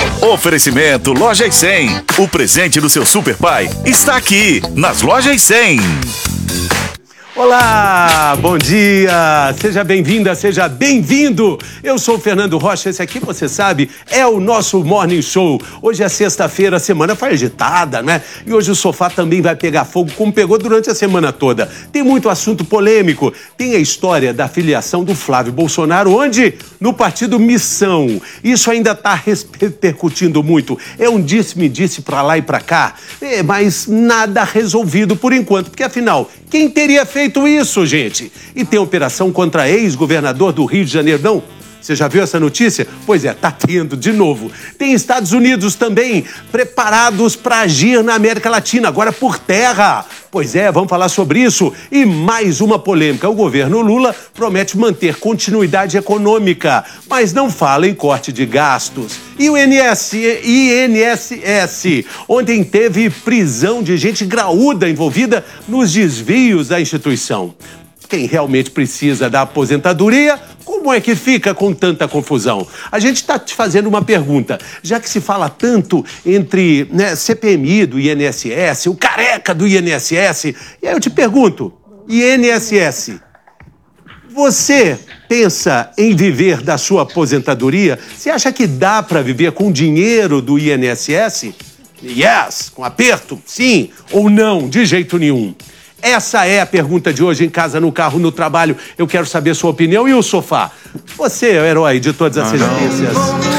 Oferecimento Lojas 100. O presente do seu super pai está aqui nas Lojas 100. Olá, bom dia, seja bem-vinda, seja bem-vindo. Eu sou o Fernando Rocha, esse aqui, você sabe, é o nosso Morning Show. Hoje é sexta-feira, a semana foi agitada, né? E hoje o sofá também vai pegar fogo, como pegou durante a semana toda. Tem muito assunto polêmico, tem a história da filiação do Flávio Bolsonaro, onde? No partido Missão. Isso ainda está repercutindo muito. É um disse-me-disse pra lá e pra cá, mas nada resolvido por enquanto, porque afinal, quem teria feito isso, gente? E tem operação contra ex-governador do Rio de Janeiro, não? Você já viu essa notícia? Pois é, tá tendo de novo. Tem Estados Unidos também preparados para agir na América Latina, agora por terra. Pois é, vamos falar sobre isso. E mais uma polêmica. O governo Lula promete manter continuidade econômica, mas não fala em corte de gastos. E o INSS? Ontem teve prisão de gente graúda envolvida nos desvios da instituição. Quem realmente precisa da aposentadoria, como é que fica com tanta confusão? A gente está te fazendo uma pergunta, já que se fala tanto entre CPMI do INSS, o careca do INSS, e aí eu te pergunto, INSS, você pensa em viver da sua aposentadoria? Você acha que dá para viver com dinheiro do INSS? Yes, com aperto, sim ou não, de jeito nenhum. Essa é a pergunta de hoje, em casa, no carro, no trabalho. Eu quero saber a sua opinião. E o sofá? Você é o herói de todas as existências.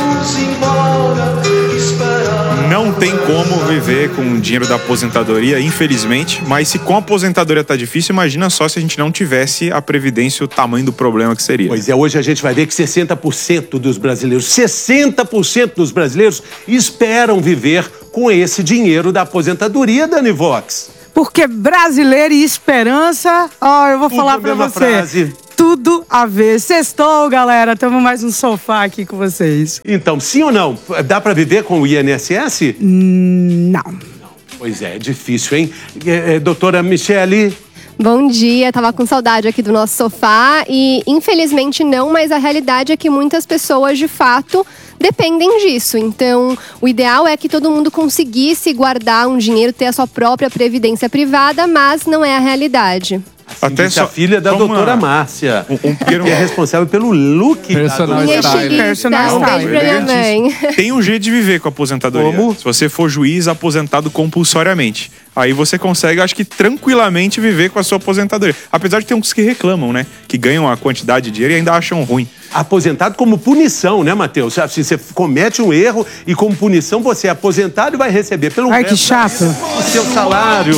Não tem como viver com o dinheiro da aposentadoria, infelizmente. Mas se com a aposentadoria tá difícil, imagina só se a gente não tivesse a previdência, o tamanho do problema que seria. Pois é, hoje a gente vai ver que 60% dos brasileiros, 60% dos brasileiros esperam viver com esse dinheiro da aposentadoria, Dani Vox. Porque brasileiro e esperança, eu vou falar pra você, frase. Tudo a ver. Sextou, galera, tamo mais um sofá aqui com vocês. Então, sim ou não? Dá pra viver com o INSS? Não. Pois é difícil, hein? Doutora Michele? Bom dia, tava com saudade aqui do nosso sofá e infelizmente não, mas a realidade é que muitas pessoas de fato dependem disso. Então, o ideal é que todo mundo conseguisse guardar um dinheiro, ter a sua própria previdência privada, mas não é a realidade. Assim, até a filha da doutora Márcia, que é responsável pelo look personal Personal style. Pra minha mãe. Tem um jeito de viver com a aposentadoria. Como? Se você for juiz aposentado compulsoriamente. Aí você consegue, acho que tranquilamente viver com a sua aposentadoria. Apesar de ter uns que reclamam, né? Que ganham a quantidade de dinheiro e ainda acham ruim. Aposentado como punição, né, Matheus? Assim, você comete um erro e como punição você é aposentado e vai receber pelo resto que chato. O seu salário.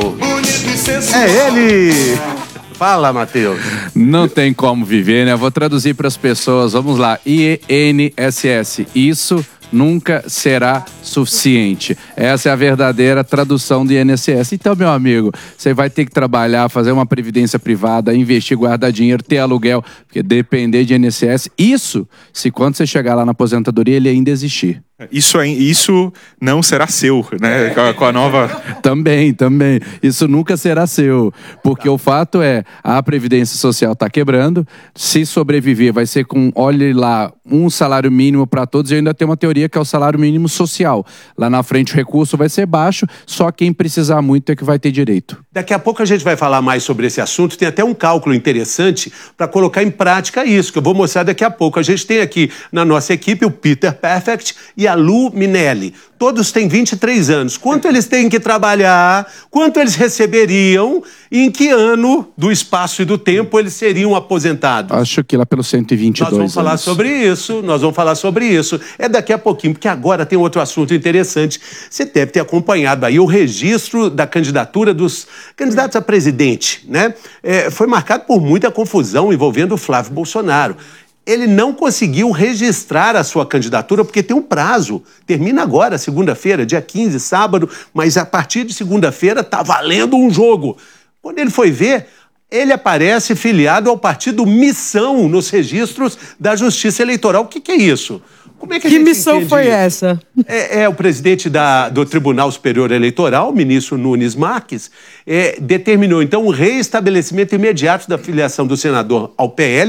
É ele! Fala, Matheus. Não tem como viver, né? Vou traduzir para as pessoas. Vamos lá. INSS. Isso nunca será suficiente. Essa é a verdadeira tradução do INSS. Então, meu amigo, você vai ter que trabalhar, fazer uma previdência privada, investir, guardar dinheiro, ter aluguel, porque depender de INSS, isso, se quando você chegar lá na aposentadoria, ele ainda existir. Isso não será seu, né? Com a nova... Também. Isso nunca será seu. Porque o fato é, a Previdência Social está quebrando. Se sobreviver, vai ser com, olhe lá, um salário mínimo para todos. E ainda tem uma teoria que é o salário mínimo social. Lá na frente o recurso vai ser baixo, só quem precisar muito é que vai ter direito. Daqui a pouco a gente vai falar mais sobre esse assunto. Tem até um cálculo interessante para colocar em prática isso, que eu vou mostrar daqui a pouco. A gente tem aqui na nossa equipe o Peter Perfect e a Lu Minelli. Todos têm 23 anos. Quanto eles têm que trabalhar, quanto eles receberiam e em que ano do espaço e do tempo eles seriam aposentados? Acho que lá pelos 122 Nós vamos falar sobre isso. É daqui a pouquinho, porque agora tem outro assunto interessante. Você deve ter acompanhado aí o registro da candidatura dos candidatos a presidente, né? Foi marcado por muita confusão envolvendo o Flávio Bolsonaro. Ele não conseguiu registrar a sua candidatura porque tem um prazo. Termina agora, segunda-feira, dia 15, sábado, mas a partir de segunda-feira está valendo um jogo. Quando ele foi ver, ele aparece filiado ao partido Missão nos registros da Justiça Eleitoral. O que é isso? Como é que a gente missão entende foi isso? essa? O presidente do Tribunal Superior Eleitoral, o ministro Nunes Marques, determinou, então, o reestabelecimento imediato da filiação do senador ao PL,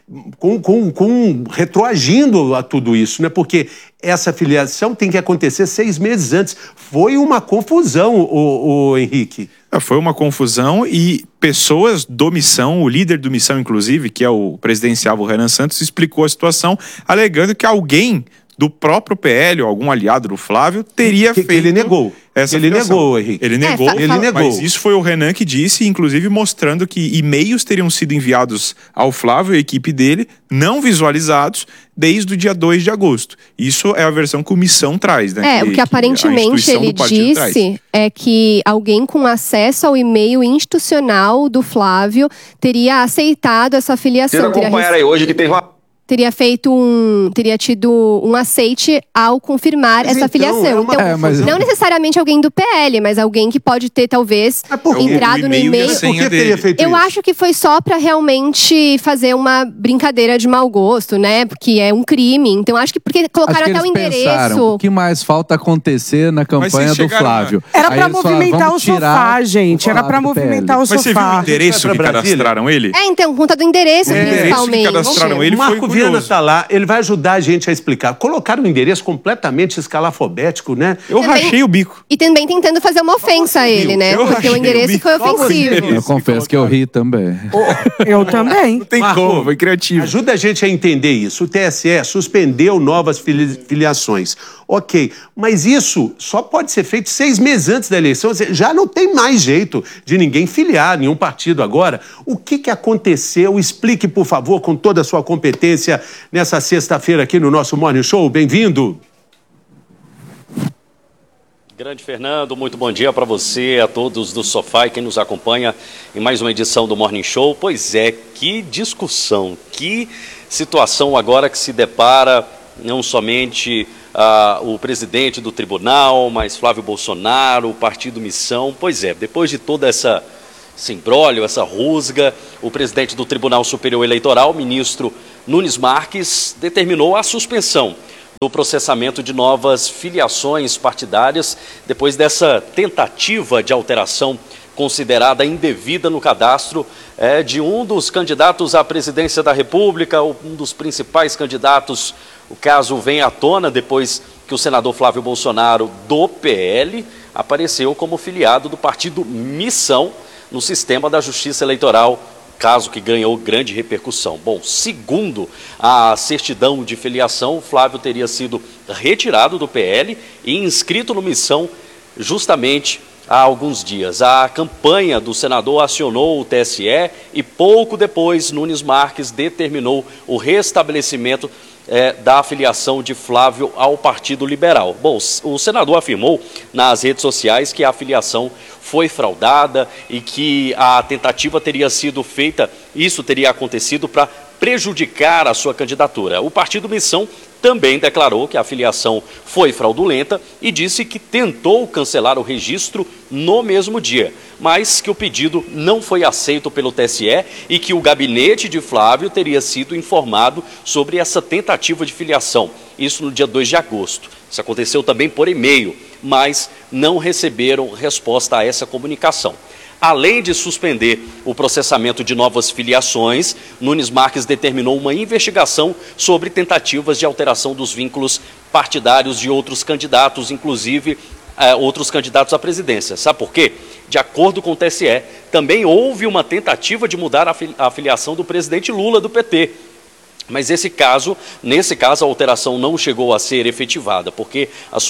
retroagindo a tudo isso, né? Porque essa filiação tem que acontecer 6 meses antes. Foi uma confusão, o Henrique. Foi uma confusão e pessoas do Missão, o líder do Missão, inclusive, que é o presidencial, o Renan Santos, explicou a situação, alegando que alguém do próprio PL, ou algum aliado do Flávio, teria feito... Ele negou. Essa ele filiação. negou, Henrique. Ele negou, mas isso foi o Renan que disse, inclusive mostrando que e-mails teriam sido enviados ao Flávio e a equipe dele, não visualizados, desde o dia 2 de agosto. Isso é a versão que o Missão traz, né? O que aparentemente ele disse é que alguém com acesso ao e-mail institucional do Flávio teria aceitado essa filiação. Vocês acompanharam aí hoje que teve uma... teria tido um aceite ao confirmar essa filiação. Não necessariamente alguém do PL, mas alguém que pode ter, talvez, entrado no e-mail. Por que teria feito isso? Eu acho que foi só pra realmente fazer uma brincadeira de mau gosto, né? Porque é um crime. Então, acho que porque colocaram até o endereço. Pensaram, o que mais falta acontecer na campanha do Flávio? Era pra movimentar o sofá, gente. Era pra movimentar o sofá. Mas você viu o endereço que cadastraram ele? Então, conta do endereço, principalmente. Que cadastraram ele Marco foi Viana está lá, ele vai ajudar a gente a explicar. Colocaram um endereço completamente escalafobético, né? Eu rachei o bico. E também tentando fazer uma ofensa a ele, né? Porque o endereço foi ofensivo. Eu confesso que eu ri também. Eu também. Não tem como, foi criativo. Ajuda a gente a entender isso. O TSE suspendeu novas filiações. Ok, mas isso só pode ser feito 6 meses antes da eleição. Já não tem mais jeito de ninguém filiar nenhum partido agora. O que aconteceu? Explique, por favor, com toda a sua competência nessa sexta-feira aqui no nosso Morning Show. Bem-vindo. Grande Fernando, muito bom dia para você, a todos do Sofá e quem nos acompanha em mais uma edição do Morning Show. Pois é, que discussão, que situação agora que se depara não somente o presidente do tribunal, mas Flávio Bolsonaro, o partido Missão. Pois é, depois de toda esse imbróglio, essa rusga, o presidente do Tribunal Superior Eleitoral, o ministro Nunes Marques, determinou a suspensão do processamento de novas filiações partidárias depois dessa tentativa de alteração considerada indevida no cadastro de um dos candidatos à presidência da República, um dos principais candidatos. O caso vem à tona depois que o senador Flávio Bolsonaro, do PL, apareceu como filiado do partido Missão no sistema da Justiça Eleitoral, caso que ganhou grande repercussão. Bom, segundo a certidão de filiação, o Flávio teria sido retirado do PL e inscrito no Missão justamente há alguns dias. A campanha do senador acionou o TSE e pouco depois Nunes Marques determinou o restabelecimento da afiliação de Flávio ao Partido Liberal. Bom, o senador afirmou nas redes sociais que a afiliação foi fraudada e que a tentativa teria sido feita, isso teria acontecido para prejudicar a sua candidatura. O Partido Missão também declarou que a filiação foi fraudulenta e disse que tentou cancelar o registro no mesmo dia, mas que o pedido não foi aceito pelo TSE e que o gabinete de Flávio teria sido informado sobre essa tentativa de filiação. Isso no dia 2 de agosto. Isso aconteceu também por e-mail, mas não receberam resposta a essa comunicação. Além de suspender o processamento de novas filiações, Nunes Marques determinou uma investigação sobre tentativas de alteração dos vínculos partidários de outros candidatos, inclusive outros candidatos à presidência. Sabe por quê? De acordo com o TSE, também houve uma tentativa de mudar a filiação do presidente Lula, do PT. Mas nesse caso, a alteração não chegou a ser efetivada, porque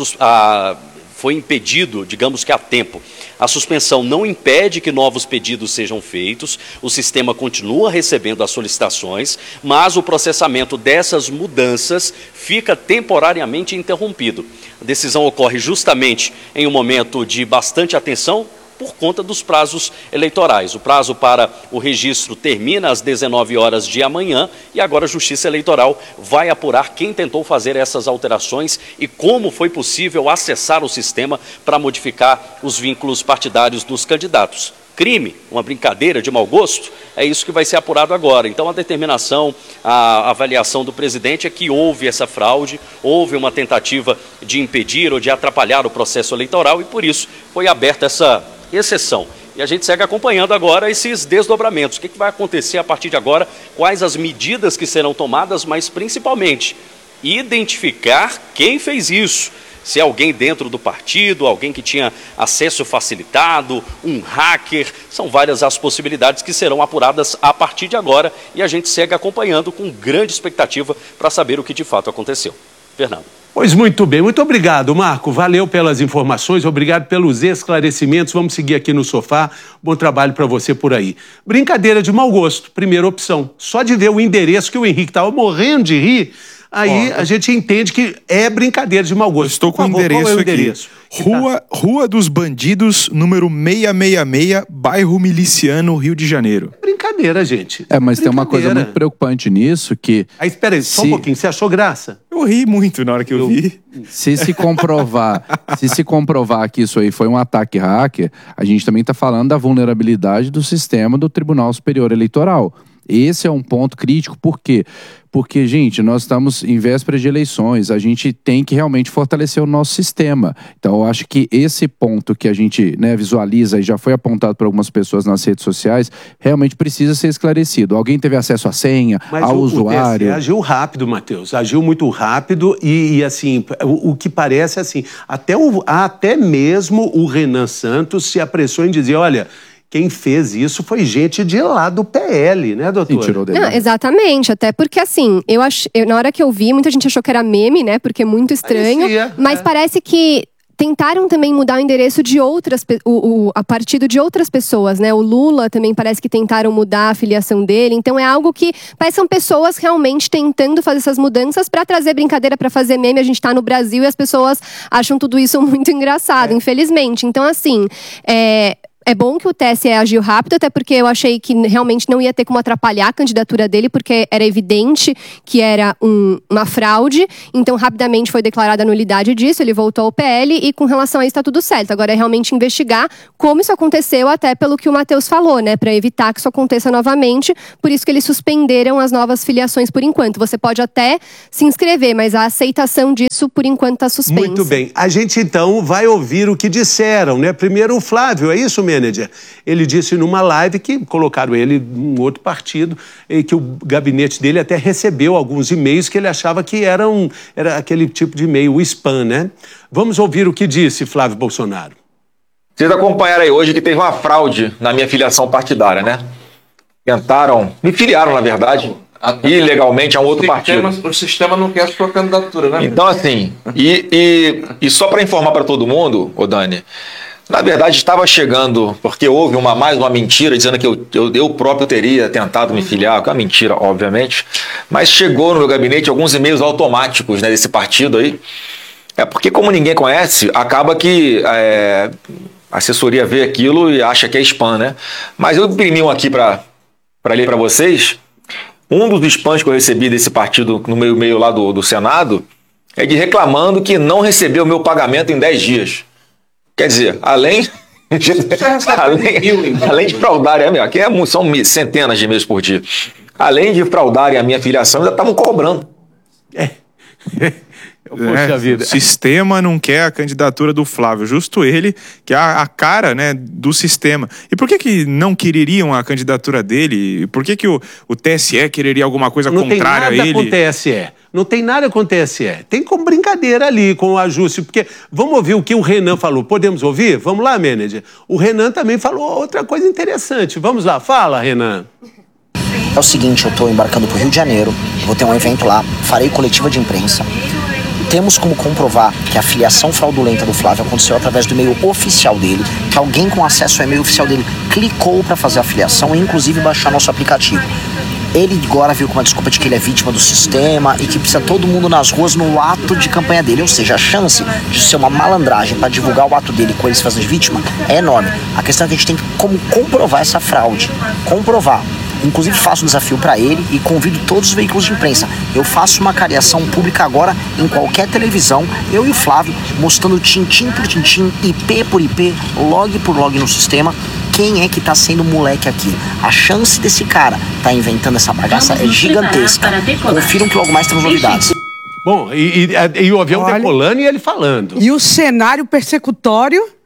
foi impedido, digamos que a tempo. A suspensão não impede que novos pedidos sejam feitos, o sistema continua recebendo as solicitações, mas o processamento dessas mudanças fica temporariamente interrompido. A decisão ocorre justamente em um momento de bastante atenção, por conta dos prazos eleitorais. O prazo para o registro termina às 19 horas de amanhã e agora a Justiça Eleitoral vai apurar quem tentou fazer essas alterações e como foi possível acessar o sistema para modificar os vínculos partidários dos candidatos. Crime, uma brincadeira de mau gosto, é isso que vai ser apurado agora. Então a determinação, a avaliação do presidente é que houve essa fraude, houve uma tentativa de impedir ou de atrapalhar o processo eleitoral e por isso foi aberta essa exceção. E a gente segue acompanhando agora esses desdobramentos. O que vai acontecer a partir de agora? Quais as medidas que serão tomadas, mas principalmente identificar quem fez isso. Se é alguém dentro do partido, alguém que tinha acesso facilitado, um hacker, são várias as possibilidades que serão apuradas a partir de agora e a gente segue acompanhando com grande expectativa para saber o que de fato aconteceu. Fernando. Pois muito bem, muito obrigado, Marco. Valeu pelas informações, obrigado pelos esclarecimentos. Vamos seguir aqui no sofá. Bom trabalho para você por aí. Brincadeira de mau gosto, primeira opção. Só de ver o endereço que o Henrique estava morrendo de rir, aí a gente entende que é brincadeira de mau gosto. Estou com o endereço, qual é o endereço aqui. Rua dos Bandidos, número 666, bairro Miliciano, Rio de Janeiro. Brincadeira, gente. Mas tem uma coisa muito preocupante nisso que... Aí, espera aí, só um pouquinho. Você achou graça? Eu ri muito na hora que eu vi. Se comprovar que isso aí foi um ataque hacker, a gente também está falando da vulnerabilidade do sistema do Tribunal Superior Eleitoral. Esse é um ponto crítico, por quê? Porque, gente, nós estamos em véspera de eleições, a gente tem que realmente fortalecer o nosso sistema. Então, eu acho que esse ponto que a gente visualiza e já foi apontado por algumas pessoas nas redes sociais, realmente precisa ser esclarecido. Alguém teve acesso à senha, ao usuário... Mas o TSE agiu rápido, Matheus, agiu muito rápido e assim, o que parece assim, até mesmo o Renan Santos se apressou em dizer, olha... Quem fez isso foi gente de lá do PL, né, doutora? Não, exatamente, até porque assim, na hora que eu vi, muita gente achou que era meme, né, porque é muito estranho, mas parece que tentaram também mudar o endereço de outras, a partido de outras pessoas, né? O Lula também parece que tentaram mudar a filiação dele, então é algo que parece que são pessoas realmente tentando fazer essas mudanças para trazer brincadeira, para fazer meme. A gente tá no Brasil e as pessoas acham tudo isso muito engraçado, infelizmente. Então assim, é bom que o TSE agiu rápido, até porque eu achei que realmente não ia ter como atrapalhar a candidatura dele, porque era evidente que era uma fraude. Então, rapidamente foi declarada a nulidade disso, ele voltou ao PL e com relação a isso está tudo certo. Agora é realmente investigar como isso aconteceu, até pelo que o Matheus falou, né? Para evitar que isso aconteça novamente. Por isso que eles suspenderam as novas filiações por enquanto. Você pode até se inscrever, mas a aceitação disso, por enquanto, está suspensa. Muito bem. A gente, então, vai ouvir o que disseram, né? Primeiro o Flávio, é isso mesmo? Ele disse numa live que colocaram ele em outro partido e que o gabinete dele até recebeu alguns e-mails que ele achava que era aquele tipo de e-mail, o spam, né? Vamos ouvir o que disse Flávio Bolsonaro. Vocês acompanharam aí hoje que teve uma fraude na minha filiação partidária, né? Me filiaram, na verdade, ilegalmente a um outro partido. O sistema não quer a sua candidatura, né? Então, assim, e só para informar para todo mundo, ô Dani, na verdade, estava chegando, porque houve mais uma mentira, dizendo que eu próprio teria tentado me filiar, que é uma mentira, obviamente, mas chegou no meu gabinete alguns e-mails automáticos, né, desse partido aí. É porque, como ninguém conhece, acaba que a assessoria vê aquilo e acha que é spam, né? Mas eu imprimi um aqui para ler para vocês. Um dos spams que eu recebi desse partido no meu e-mail lá do Senado é de reclamando que não recebeu o meu pagamento em 10 dias. Quer dizer, além de fraudarem, aqui são centenas de e-mails por dia, além de fraudarem a minha filiação, ainda estavam cobrando. Poxa vida. O sistema não quer a candidatura do Flávio, justo ele, que é a cara, né, do sistema. E por que não quereriam a candidatura dele? Por que o TSE quereria alguma coisa contrária a ele? Não tem nada com o TSE. Não tem nada com o TSE. Tem como brincadeira ali com o ajuste, porque vamos ouvir o que o Renan falou. Podemos ouvir? Vamos lá, manager. O Renan também falou outra coisa interessante. Vamos lá, fala, Renan. É o seguinte, eu estou embarcando para o Rio de Janeiro, vou ter um evento lá, farei coletiva de imprensa. Temos como comprovar que a filiação fraudulenta do Flávio aconteceu através do e-mail oficial dele, que alguém com acesso ao e-mail oficial dele clicou para fazer a filiação e inclusive baixar nosso aplicativo. Ele agora viu com uma desculpa de que ele é vítima do sistema e que precisa todo mundo nas ruas no ato de campanha dele. Ou seja, a chance de ser uma malandragem para divulgar o ato dele com ele se fazendo de vítima é enorme. A questão é que a gente tem como comprovar essa fraude. Comprovar. Inclusive faço um desafio para ele e convido todos os veículos de imprensa. Eu faço uma cariação pública agora em qualquer televisão, eu e o Flávio, mostrando tintim por tintim, IP por IP, log por log no sistema, quem é que tá sendo moleque aqui. A chance desse cara tá inventando essa bagaça é gigantesca. Confiram que logo mais temos novidades. Bom, e o avião decolando e ele falando. E o cenário persecutório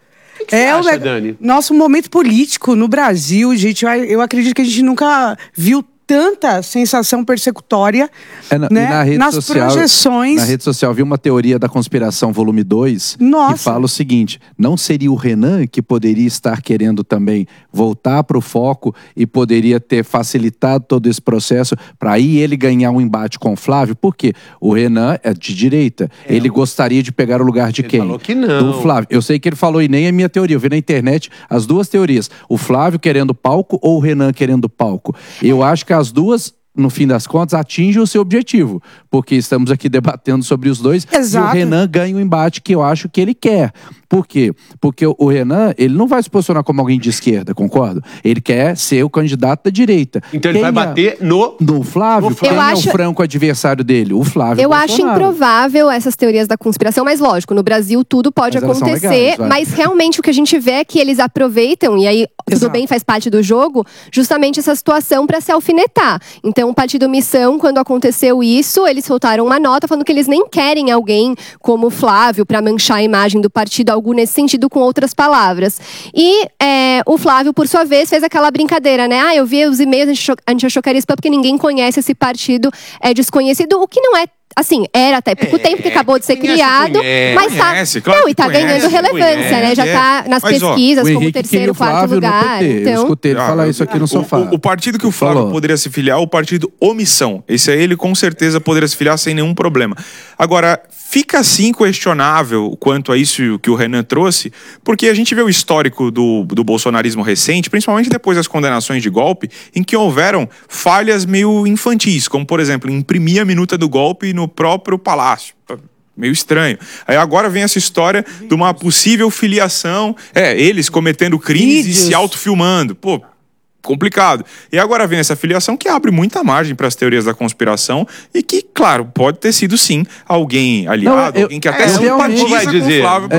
que você acha, Dani? Nosso momento político no Brasil, gente, eu acredito que a gente nunca viu tanta sensação persecutória, né? Na rede nas social, projeções. Na rede social, vi uma teoria da conspiração, volume 2, que fala o seguinte: não seria o Renan que poderia estar querendo também voltar para o foco e poderia ter facilitado todo esse processo para aí ele ganhar um embate com o Flávio? Por quê? O Renan é de direita. Ele gostaria de pegar o lugar de quem? Falou que não. Do Flávio. Eu sei que ele falou e nem é minha teoria. Eu vi na internet as duas teorias. O Flávio querendo palco ou o Renan querendo palco. Eu acho que as duas, no fim das contas, atingem o seu objetivo, porque estamos aqui debatendo sobre os dois. Exato. E o Renan ganha o embate que eu acho que ele quer. Por quê? Porque o Renan, ele não vai se posicionar como alguém de esquerda, concordo? Ele quer ser o candidato da direita. Então ele vai bater no Flávio. Quem é o franco adversário dele? O Flávio Eu acho improvável essas teorias da conspiração, mas lógico, no Brasil tudo pode acontecer, mas realmente o que a gente vê é que eles aproveitam, e aí tudo bem, faz parte do jogo, justamente essa situação para se alfinetar. Então o Partido Missão, quando aconteceu isso, eles soltaram uma nota falando que eles nem querem alguém como o Flávio para manchar a imagem do partido, algo nesse sentido, com outras palavras. E o Flávio, por sua vez, fez aquela brincadeira, né? Eu vi os e-mails, a gente achou que era spam porque ninguém conhece esse partido, é desconhecido, o que não é. Assim, era até pouco tempo que acabou de ser criado, mas tá, e tá ganhando relevância, né? Já tá nas pesquisas como terceiro, quarto lugar. Então... Eu escutei ele falar isso aqui no sofá. O partido que o Flávio poderia se filiar é o partido Omissão. Esse aí ele com certeza poderia se filiar sem nenhum problema. Agora, fica assim questionável quanto a isso que o Renan trouxe, porque a gente vê o histórico do bolsonarismo recente, principalmente depois das condenações de golpe, em que houveram falhas meio infantis, como, por exemplo, imprimir a minuta do golpe no próprio palácio. Meio estranho. Aí agora vem essa história de uma possível filiação, eles cometendo crimes e se autofilmando. Pô, complicado. E agora vem essa filiação que abre muita margem para as teorias da conspiração e que, claro, pode ter sido sim alguém aliado, alguém que até simpatiza com o Flávio.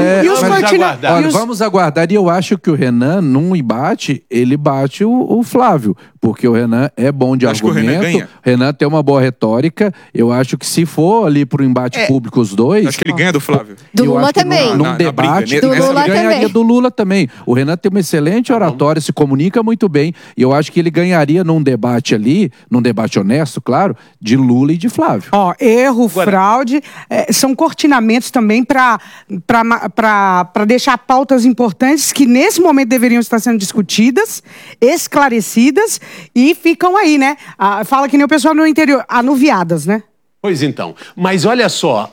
Vamos aguardar. E eu acho que o Renan, num embate, ele bate o Flávio, porque o Renan é bom de argumento. O Renan tem uma boa retórica. Eu acho que se for ali pro embate público os dois... Acho que ele ganha do Flávio. Do Lula também. Num debate, do Lula ele ganharia também. do Lula também. O Renan tem uma excelente oratória, se comunica muito bem. E eu acho que ele ganharia num debate ali, num debate honesto, claro, de Lula e de Flávio. Erro, fraude, são cortinamentos também para deixar pautas importantes que nesse momento deveriam estar sendo discutidas, esclarecidas e ficam aí, né? Fala que nem o pessoal no interior, anuviadas, né? Pois então, mas olha só,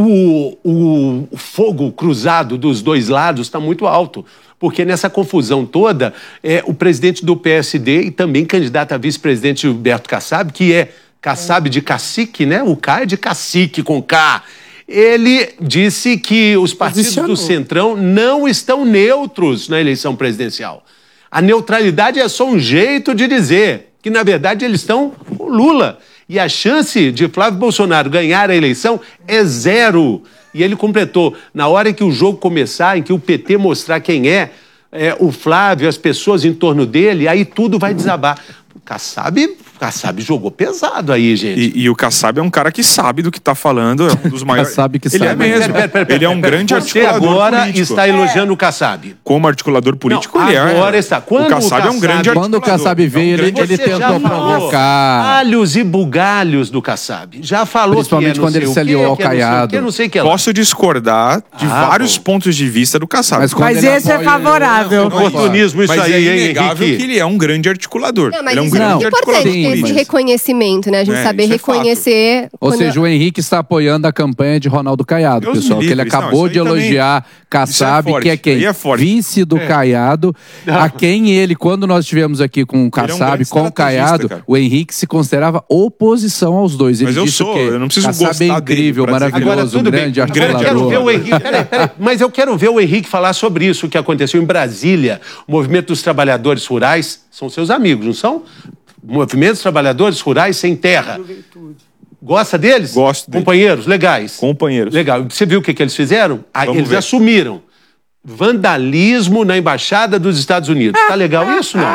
o fogo cruzado dos dois lados está muito alto, porque nessa confusão toda, o presidente do PSD e também candidato a vice-presidente Gilberto Kassab, que é Kassab de cacique, né? O K é de cacique com K. Ele disse que os partidos do Centrão não estão neutros na eleição presidencial. A neutralidade é só um jeito de dizer que, na verdade, eles estão com Lula. E a chance de Flávio Bolsonaro ganhar a eleição é zero. E ele completou, na hora em que o jogo começar, em que o PT mostrar quem é o Flávio, as pessoas em torno dele, aí tudo vai desabar. O Kassab jogou pesado aí, gente. E o Kassab é um cara que sabe do que tá falando, é um dos maiores... Kassab que ele sabe. É mesmo. Ele é um grande articulador político. Você agora está elogiando o Kassab. Como articulador político, ele é. Agora está. O Kassab é um grande articulador. Quando o Kassab veio, ele tentou provocar. Alhos e bugalhos do Kassab. Já falou. Principalmente quando ele se aliou ao Caiado. Posso discordar de vários pontos de vista do Kassab. Mas esse é favorável. Oportunismo, isso aí, hein, é inegável que ele é um grande articulador. Não, mas ele é um isso grande articulador. Esse reconhecimento, né? A gente saber reconhecer... Ou seja, o Henrique está apoiando a campanha de Ronaldo Caiado, pessoal. Que ele acabou de elogiar Kassab, que é quem? Vice do Caiado. A quem ele, quando nós estivemos aqui com o Kassab, com o Caiado, o Henrique se considerava oposição aos dois. Ele disse que eu não preciso Kassab é incrível, maravilhoso, um grande articulador. Mas eu quero ver o Henrique falar sobre isso que aconteceu em Brasília. O Movimento dos Trabalhadores Rurais são seus amigos, não são? Movimentos Trabalhadores Rurais Sem Terra. Gosta deles? Gosto deles. Companheiros legais? Companheiros. Legal. Você viu o que eles fizeram? Eles assumiram vandalismo na Embaixada dos Estados Unidos. Tá legal isso, não?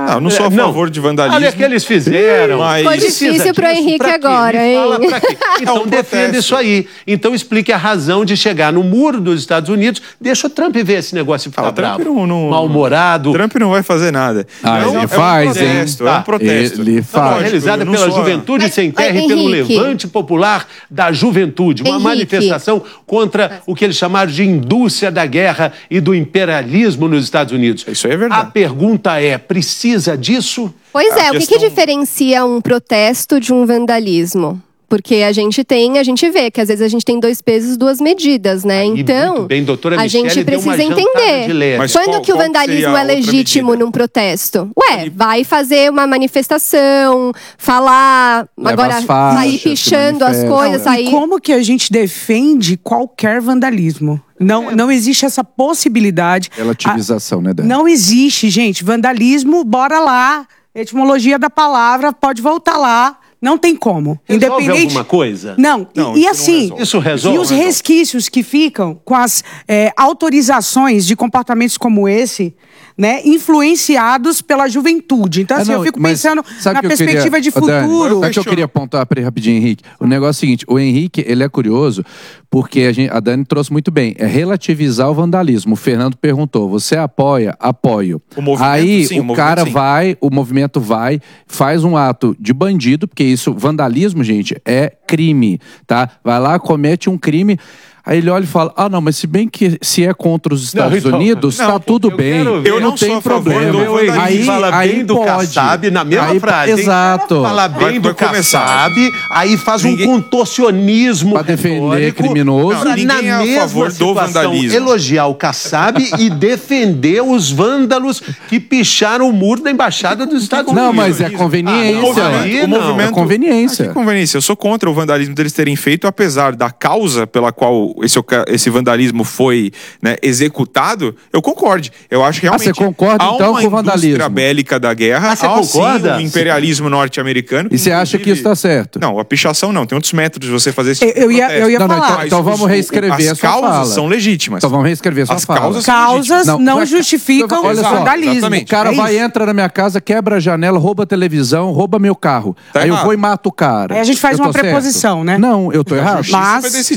Não, não sou a favor de vandalismo. Olha o que eles fizeram. Mas... Ficou difícil pro Henrique agora, hein? Fala pra quê? Então defenda isso aí. Então explique a razão de chegar no muro dos Estados Unidos. Deixa o Trump ver esse negócio e ficar bravo. Mal-humorado. Trump não vai fazer nada. Ele faz, hein? É um protesto. Ele faz. Realizada pela Juventude Sem Terra e pelo Levante Popular da Juventude. Uma manifestação contra o que eles chamaram de indústria da guerra e do imperialismo nos Estados Unidos. Isso aí é verdade. A pergunta é, precisa disso? Pois é, o que diferencia um protesto de um vandalismo? Porque a gente vê que às vezes a gente tem 2 pesos, 2 medidas, né? Então, muito bem, doutora a Michele gente deu uma precisa jantada de entender. leve. Mas Quando que o vandalismo é legítimo num protesto? Vai fazer uma manifestação, falar, Leva agora as faixas, sair pichando as manifesta. coisas, sair... E como que a gente defende qualquer vandalismo? Não existe essa possibilidade. Relativização, né, Dani? Não existe, gente. Vandalismo, bora lá. Etimologia da palavra, pode voltar lá. Não tem como. Resolve alguma coisa? Não, e assim... Isso resolve? E os resquícios que ficam com as autorizações de comportamentos como esse, né, influenciados pela juventude. Então, assim, eu fico pensando na perspectiva de futuro. Dani, sabe o que eu queria apontar para ele rapidinho, Henrique? O negócio é o seguinte, o Henrique, ele é curioso, porque a Dani trouxe muito bem, é relativizar o vandalismo. O Fernando perguntou, você apoia? Apoio. Aí sim, o cara vai, o movimento vai, faz um ato de bandido, porque isso, vandalismo, gente, é crime, tá? Vai lá, comete um crime... Aí ele olha e fala, não, mas se bem que se é contra os Estados Unidos, tá tudo bem. Eu não tem problema. Aí fala bem do Kassab na mesma frase. Exato. Fala bem do Kassab, aí faz um contorcionismo pra defender criminoso. Na é a mesma favor do vandalismo. Elogiar o Kassab e defender os vândalos que picharam o muro da Embaixada dos Estados Unidos. Não, mas é conveniência. O movimento... É conveniência. Que conveniência. Eu sou contra o vandalismo deles terem feito, apesar da causa pela qual esse vandalismo foi, né, executado, eu concordo. Eu acho que realmente você concorda, então, com o vandalismo? Indústria bélica da guerra, você concorda? Sim, o imperialismo norte-americano. E você acha que isso está certo? Não, a pichação não. Tem outros métodos de você fazer esse tipo eu ia não, falar. Então vamos reescrever as causas são legítimas. Então vamos reescrever essa fala. As causas não justificam o vandalismo. O cara vai, entra na minha casa, quebra a janela, rouba a televisão, rouba meu carro. Aí eu vou e mato o cara. Aí a gente faz uma preposição, né? Não, eu tô errado. Mas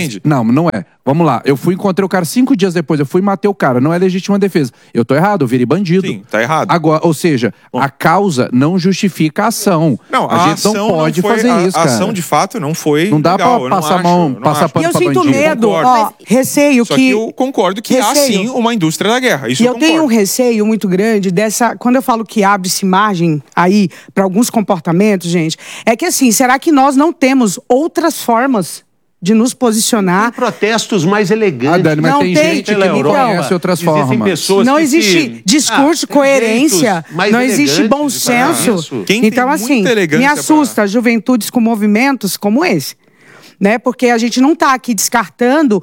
não é. Vamos lá, eu encontrei o cara 5 dias depois, eu fui e matei o cara, não é legítima defesa. Eu tô errado, eu virei bandido. Sim, tá errado. Agora, ou seja, a causa não justifica a ação. Não, a gente não pode fazer isso, cara. A ação, de fato, não foi Não dá legal, pra passar pano pra bandido. E eu sinto medo, receio Só que eu concordo que há, sim, uma indústria da guerra. Isso e eu tenho um receio muito grande dessa... Quando eu falo que abre-se margem aí para alguns comportamentos, gente, é que assim, será que nós não temos outras formas de nos posicionar? Tem protestos mais elegantes. Dani, mas não tem gente que não conhece outras formas. Não existe discurso, coerência, não existe bom senso. Então, assim, me assusta juventudes com movimentos como esse. Né? Porque a gente não está aqui descartando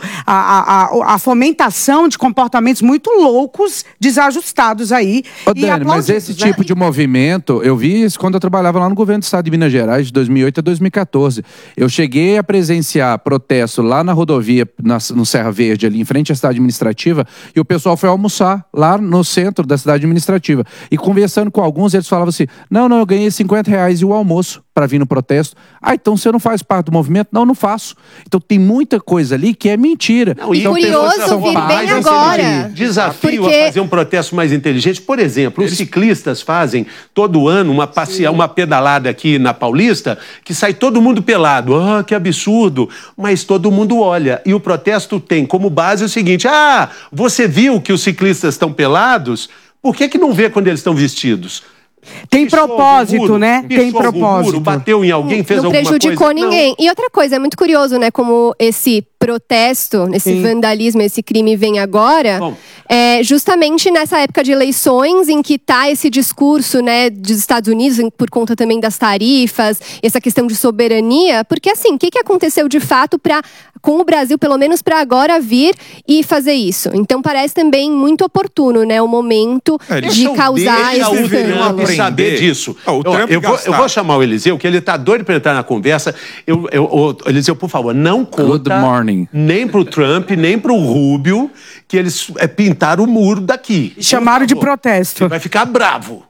a fomentação de comportamentos muito loucos, desajustados aí. Dani, mas esse tipo de movimento, eu vi isso quando eu trabalhava lá no governo do estado de Minas Gerais, de 2008 a 2014. Eu cheguei a presenciar protesto lá na rodovia, no Serra Verde, ali em frente à cidade administrativa, e o pessoal foi almoçar lá no centro da cidade administrativa. E conversando com alguns, eles falavam assim, não, eu ganhei R$50 e o almoço para vir no protesto. Então você não faz parte do movimento? Não faço. Então tem muita coisa ali que é mentira. E então, curioso vir bem agora. Desafio a fazer um protesto mais inteligente. Por exemplo, os ciclistas fazem todo ano uma pedalada aqui na Paulista que sai todo mundo pelado. Que absurdo. Mas todo mundo olha. E o protesto tem como base o seguinte, você viu que os ciclistas estão pelados? Por que não vê quando eles estão vestidos? Tem propósito, né? Tem propósito. Bateu em alguém, fez alguma coisa. Não prejudicou ninguém. E outra coisa, é muito curioso, né? Como esse protesto, esse vandalismo, esse crime vem agora, justamente nessa época de eleições em que tá esse discurso, né, dos Estados Unidos, por conta também das tarifas, essa questão de soberania, porque assim, o que aconteceu de fato para com o Brasil, pelo menos para agora vir e fazer isso. Então parece também muito oportuno, né, o momento de causar esse escândalo. Saber disso. Eu vou chamar o Eliseu, que ele tá doido para entrar na conversa. Eliseu, por favor, não conta nem pro Trump, nem pro Rubio, que eles pintaram o muro daqui. Chamaram de protesto. Ele vai ficar bravo.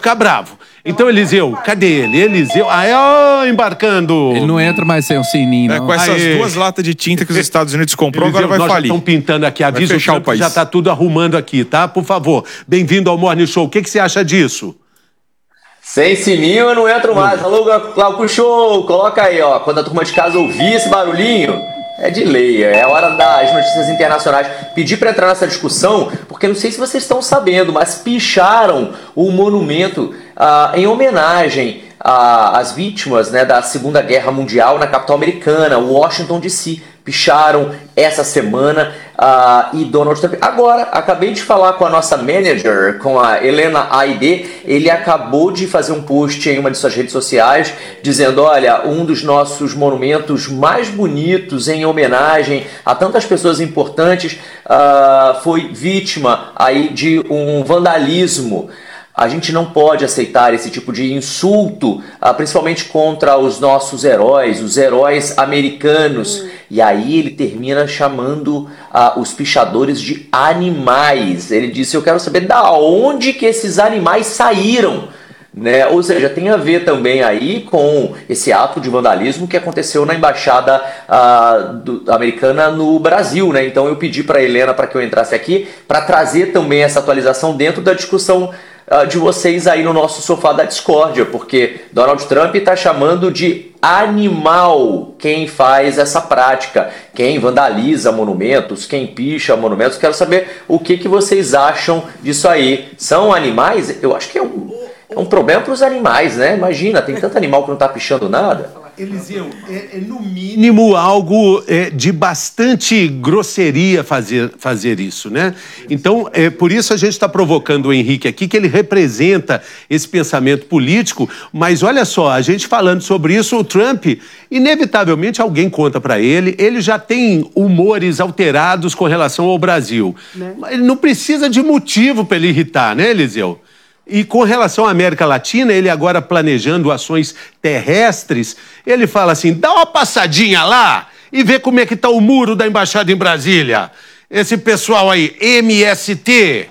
Então, Eliseu, cadê ele? Eliseu, embarcando. Ele não entra mais sem um sininho, não. Com essas duas latas de tinta que os Estados Unidos comprou, Eliseu, agora vai falir. Nós estão pintando aqui, avisa o fechar o Trump, país. já tá tudo arrumando aqui, tá? Por favor, bem-vindo ao Morning Show. O que você acha disso? Sem sininho eu não entro mais. Alô, Glauco Show, coloca aí, ó. Quando a turma de casa ouvir esse barulhinho, é de lei, é hora das notícias internacionais. Pedi para entrar nessa discussão, porque não sei se vocês estão sabendo, mas picharam o monumento em homenagem às vítimas, né, da Segunda Guerra Mundial na capital americana, Washington DC. Picharam essa semana e Donald Trump... Agora, acabei de falar com a nossa manager, com a Helena Aide, ele acabou de fazer um post em uma de suas redes sociais, dizendo, olha, um dos nossos monumentos mais bonitos em homenagem a tantas pessoas importantes foi vítima aí de um vandalismo. A gente não pode aceitar esse tipo de insulto, principalmente contra os nossos heróis, os heróis americanos. E aí ele termina chamando os pichadores de animais. Ele disse, eu quero saber da onde que esses animais saíram. Né? Ou seja, tem a ver também aí com esse ato de vandalismo que aconteceu na embaixada americana no Brasil, né? Então eu pedi para a Helena para que eu entrasse aqui para trazer também essa atualização dentro da discussão de vocês aí no nosso sofá da discórdia, porque Donald Trump está chamando de animal quem faz essa prática, quem vandaliza monumentos, quem picha monumentos. Quero saber o que vocês acham disso aí. São animais? Eu acho que é um problema para os animais, né? Imagina, tem tanto animal que não está pichando nada. Eliseu, é no mínimo algo de bastante grosseria fazer isso, né? Então, por isso a gente está provocando o Henrique aqui, que ele representa esse pensamento político, mas olha só, a gente falando sobre isso, o Trump, inevitavelmente alguém conta para ele já tem humores alterados com relação ao Brasil. Né? Ele não precisa de motivo para ele irritar, né, Eliseu? E com relação à América Latina, ele agora planejando ações terrestres, ele fala assim, dá uma passadinha lá e vê como é que tá o muro da embaixada em Brasília. Esse pessoal aí, MST,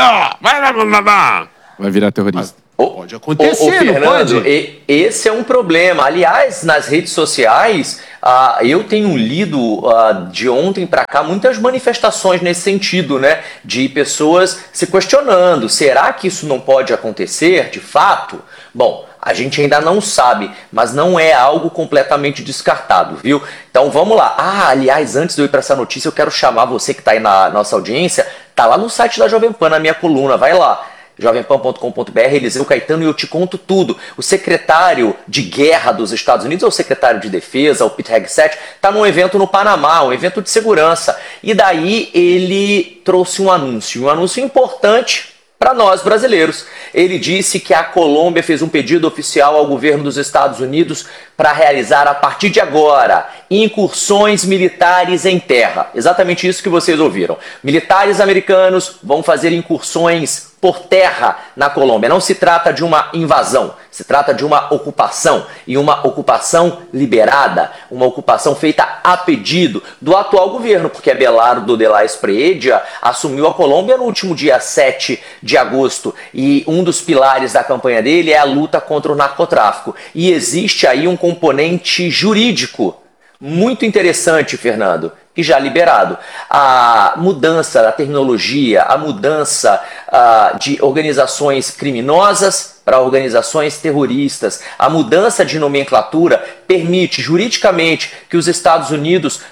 vai virar terrorista. Pode acontecer, Fernando, não pode? Esse é um problema. Aliás, nas redes sociais, eu tenho lido de ontem para cá muitas manifestações nesse sentido, né? De pessoas se questionando, será que isso não pode acontecer de fato? Bom, a gente ainda não sabe, mas não é algo completamente descartado, viu? Então vamos lá. Aliás, antes de eu ir para essa notícia, eu quero chamar você que está aí na nossa audiência, tá lá no site da Jovem Pan, na minha coluna, vai lá. jovempan.com.br, Eliseu Caetano, e eu te conto tudo. O secretário de guerra dos Estados Unidos, ou o secretário de defesa, o Pete Hegseth, está num evento no Panamá, um evento de segurança. E daí ele trouxe um anúncio importante para nós brasileiros. Ele disse que a Colômbia fez um pedido oficial ao governo dos Estados Unidos para realizar, a partir de agora, incursões militares em terra. Exatamente isso que vocês ouviram. Militares americanos vão fazer incursões por terra na Colômbia. Não se trata de uma invasão, se trata de uma ocupação, e uma ocupação liberada, uma ocupação feita a pedido do atual governo, porque Abelardo de la Espriella assumiu a Colômbia no último dia 7 de agosto, e um dos pilares da campanha dele é a luta contra o narcotráfico. E existe aí um componente jurídico muito interessante, Fernando, e já liberado. A mudança da terminologia, a mudança de organizações criminosas para organizações terroristas, a mudança de nomenclatura permite juridicamente que os Estados Unidos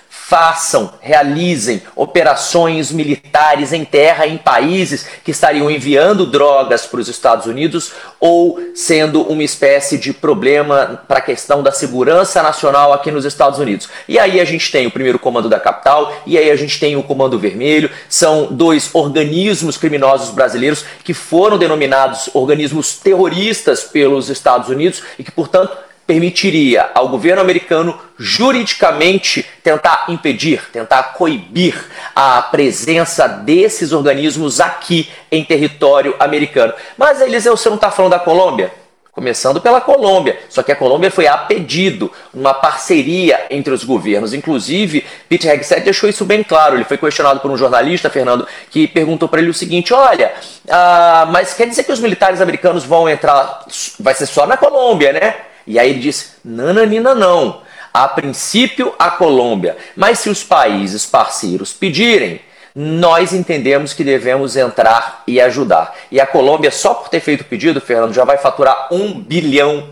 realizem operações militares em terra em países que estariam enviando drogas para os Estados Unidos ou sendo uma espécie de problema para a questão da segurança nacional aqui nos Estados Unidos. E aí a gente tem o primeiro comando da capital, e aí a gente tem o Comando Vermelho, são dois organismos criminosos brasileiros que foram denominados organismos terroristas pelos Estados Unidos e que, portanto, permitiria ao governo americano juridicamente tentar impedir, tentar coibir a presença desses organismos aqui em território americano. Mas, Eliseu, você não está falando da Colômbia? Começando pela Colômbia, só que a Colômbia foi a pedido, uma parceria entre os governos. Inclusive, Pete Hegseth deixou isso bem claro. Ele foi questionado por um jornalista, Fernando, que perguntou para ele o seguinte: olha, mas quer dizer que os militares americanos vão entrar, vai ser só na Colômbia, né? E aí ele disse: nananina não, a princípio a Colômbia, mas se os países parceiros pedirem, nós entendemos que devemos entrar e ajudar. E a Colômbia, só por ter feito o pedido, Fernando, já vai faturar $1 bilhão.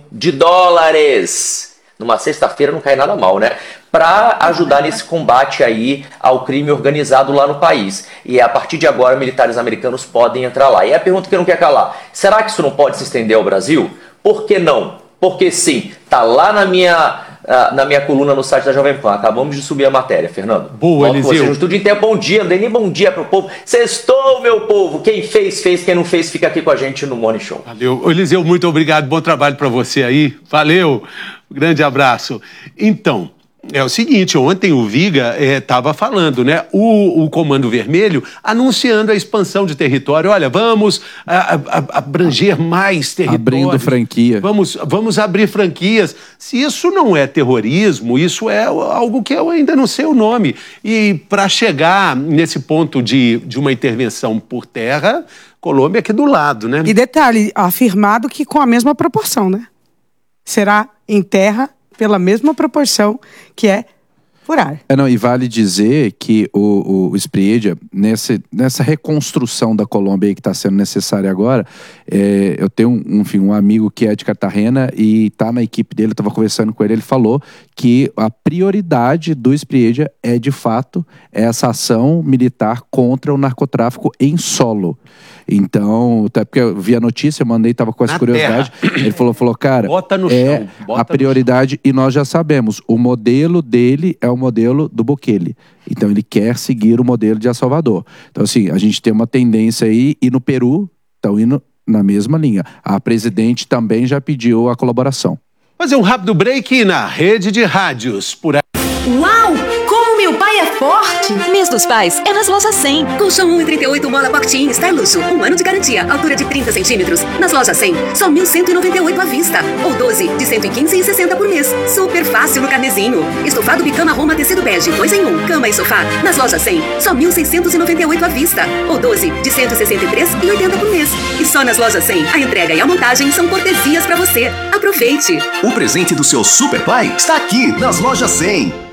Numa sexta-feira não cai nada mal, né? Para ajudar nesse combate aí ao crime organizado lá no país. E a partir de agora, militares americanos podem entrar lá. E a pergunta que não quer calar: será que isso não pode se estender ao Brasil? Por que não? Porque sim, tá lá na minha coluna no site da Jovem Pan. Acabamos de subir a matéria, Fernando. Boa, Eliseu. No Estúdio Inteiro. Bom dia, não dei nem bom dia pro povo. Sextou, meu povo. Quem fez, fez. Quem não fez, fica aqui com a gente no Morning Show. Valeu. Eliseu, muito obrigado. Bom trabalho para você aí. Valeu. Grande abraço. Então, é o seguinte, ontem o Viga estava falando, né? O Comando Vermelho anunciando a expansão de território. Olha, vamos abranger mais territórios. Abrindo franquia. Vamos abrir franquias. Se isso não é terrorismo, isso é algo que eu ainda não sei o nome. E para chegar nesse ponto de uma intervenção por terra, Colômbia aqui do lado, né? E detalhe, afirmado que com a mesma proporção, né? Será em terra pela mesma proporção que é por ar. E vale dizer que o Spriedja, nessa reconstrução da Colômbia aí que está sendo necessária agora, eu tenho um amigo que é de Cartagena e está na equipe dele, eu estava conversando com ele, ele falou que a prioridade do Spriedja é, de fato, essa ação militar contra o narcotráfico em solo. Então, até porque eu vi a notícia, eu mandei, estava com essa curiosidade. Ele falou, cara, bota no chão, a prioridade, e nós já sabemos, o modelo dele é o modelo do Bukele. Então, ele quer seguir o modelo de El Salvador. Então, assim, a gente tem uma tendência aí, e no Peru, estão indo na mesma linha. A presidente também já pediu a colaboração. Fazer um rápido break na rede de rádios. Por aí. Uau! Como meu pai é forte! Mês dos Pais é nas lojas 100. Colchão 1,38 mola Quactin Star Luxo. 1 ano de garantia, altura de 30 centímetros. Nas lojas 100, só 1.198 à vista. Ou 12 de 115,60 por mês. Super fácil no carnezinho. Estofado Bicama Roma tecido bege, 2 em 1. Cama e sofá. Nas lojas 100, só 1.698 à vista. Ou 12 de 163,80 por mês. E só nas lojas 100, a entrega e a montagem são cortesias pra você. Aproveite! O presente do seu super pai está aqui nas lojas 100.